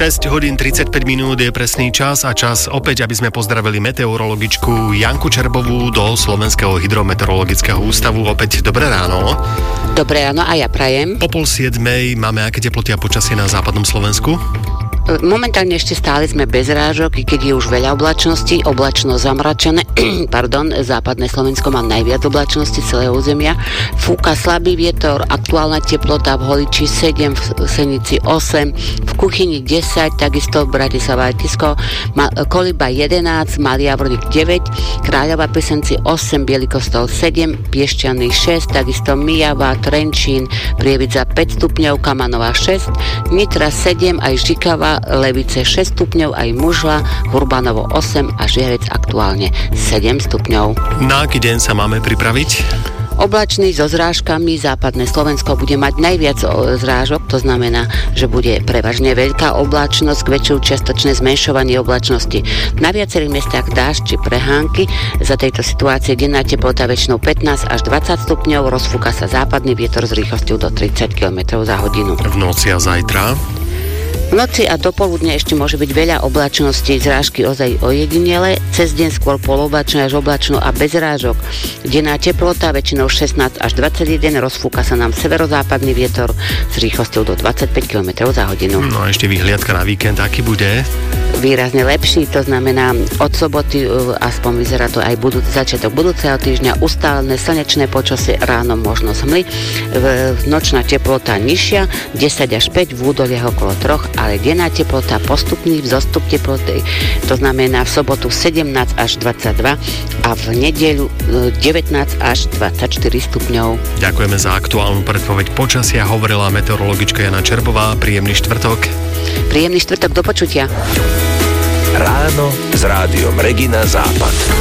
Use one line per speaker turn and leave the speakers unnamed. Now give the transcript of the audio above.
6 hodín 35 minút je presný čas a čas opäť, aby sme pozdravili meteorologičku Janku Čerbovú do Slovenského hydrometeorologického ústavu. Opäť dobré ráno.
Dobré ráno a ja prajem.
Po 6:30 máme aké teploty a počasie na západnom Slovensku?
Momentálne ešte stále sme bez rážok, keď je už veľa oblačností, oblačno zamračené, západné Slovensko má najviac oblačností celého územia. Fúka slabý vietor, aktuálna teplota v Holiči 7, v Senici 8, v Kuchyni 10, takisto v Bratislava Tisko, Koliba 11, Malý Javorník 9, Kráľová Pisenci 8, Bielý Kostol 7, Piešťany 6, takisto Myjava, Trenčín, Prievidza 5 stupňov, Kamanová 6, Nitra 7, aj Žikava, Levice 6 stupňov, aj Mužla, Hurbanovo 8 a Žierec aktuálne 7 stupňov.
Na aký deň sa máme pripraviť?
Oblačný so zrážkami, západné Slovensko bude mať najviac zrážok, to znamená, že bude prevažne veľká oblačnosť, k väčšiu čiastočné zmenšovanie oblačnosti. Na viacerých miestach dážď či prehánky. Za tejto situácie denná teplota väčšinou 15 až 20 stupňov, rozfúka sa západný vietor s rýchlosťou do 30 km za hodinu.
V noci a zajtra?
V noci a dopoludne ešte môže byť veľa oblačností, zrážky ozaj ojedinele, cez deň skôr poloblačno až oblačno a bez zrážok. Denná teplota väčšinou 16 až 21, rozfúka sa nám severozápadný vietor s rýchlosťou do 25 km za hodinu.
No a ešte vyhliadka na víkend, aký bude?
Výrazne lepší, to znamená od soboty, aspoň vyzerá to aj začiatok budúceho týždňa, ustálené slnečné počasie, ráno možnosť hmly, nočná teplota nižšia, 10 až 5, v údoliach okolo 3, ale denná teplota postupný vzostup teploty, to znamená v sobotu 17 až 22 a v nedeľu 19 až 24 stupňov.
Ďakujeme za aktuálnu predpoveď počasia, hovorila meteorologička Jana Čerbová. Príjemný štvrtok.
Príjemný štvrtok, do počutia.
Ráno s rádiom Regina Západ.